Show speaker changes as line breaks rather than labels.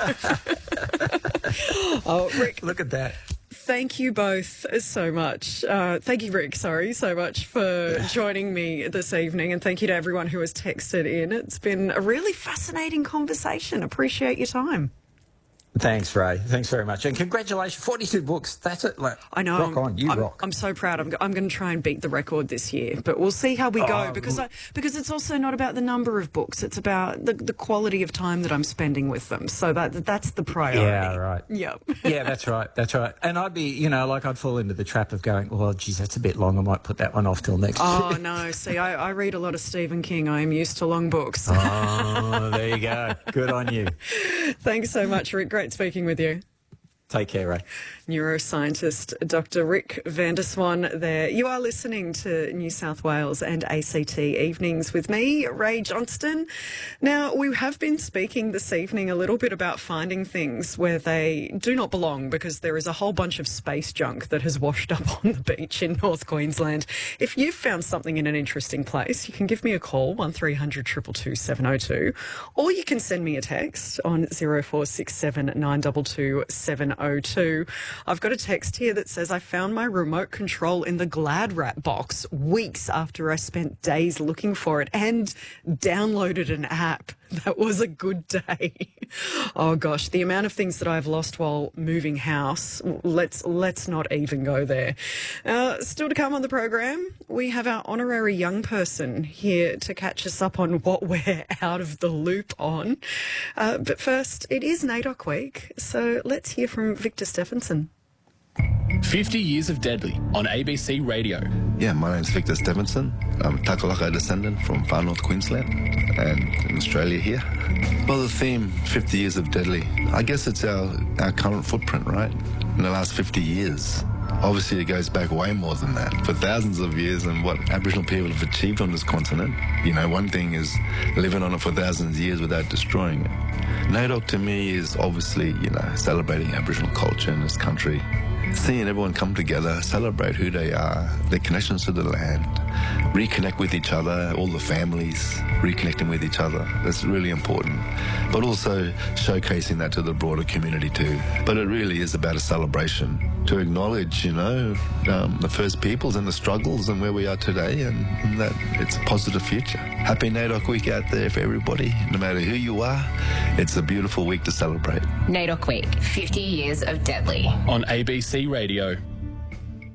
Oh, Rick.
Look at that.
Thank you both so much. Thank you, Rick, so much for joining me this evening. And thank you to everyone who has texted in. It's been a really fascinating conversation. Appreciate your time.
Thanks, Ray. Thanks very much. And congratulations, 42 books. That's it. Like,
I know.
Rock on. You rock.
I'm so proud. I'm going to try and beat the record this year, but we'll see how we go because it's also not about the number of books. It's about the quality of time that I'm spending with them. So that's the priority.
Yeah, right.
Yep.
Yeah, that's right. That's right. And I'd be, I'd fall into the trap of going, well, geez, that's a bit long. I might put that one off till next year.
Oh, no. See, I read a lot of Stephen King. I am used to long books.
Oh, there you go. Good on you.
Thanks so much, Rick. Great speaking with you.
Take care, Ray.
Neuroscientist Dr. Rick van der Swan there. You are listening to New South Wales and ACT Evenings with me, Ray Johnston. Now, we have been speaking this evening a little bit about finding things where they do not belong because there is a whole bunch of space junk that has washed up on the beach in North Queensland. If you've found something in an interesting place, you can give me a call, 1300 222 702, or you can send me a text on 0467 922 702. I've got a text here that says, I found my remote control in the Glad Wrap box weeks after I spent days looking for it and downloaded an app. That was a good day. Oh, gosh, the amount of things that I've lost while moving house, let's not even go there. Still to come on the program, we have our honorary young person here to catch us up on what we're out of the loop on. But first, it is NAIDOC week, so let's hear from Victor Stephenson.
50 Years of Deadly on ABC Radio.
Yeah, my name's Victor Stephenson. I'm a Takalaka descendant from far north Queensland and in Australia here. Well, the theme, 50 Years of Deadly, I guess it's our current footprint, right? In the last 50 years. Obviously, it goes back way more than that. For thousands of years and what Aboriginal people have achieved on this continent, one thing is living on it for thousands of years without destroying it. NAIDOC to me is obviously, celebrating Aboriginal culture in this country. Seeing everyone come together, celebrate who they are, their connections to the land, reconnect with each other, all the families reconnecting with each other. That's really important. But also showcasing that to the broader community too. But it really is about a celebration to acknowledge, the First Peoples and the struggles and where we are today and that it's a positive future. Happy NAIDOC week out there for everybody, no matter who you are. It's a beautiful week to celebrate.
NAIDOC week, 50 Years of Deadly.
On ABC Radio.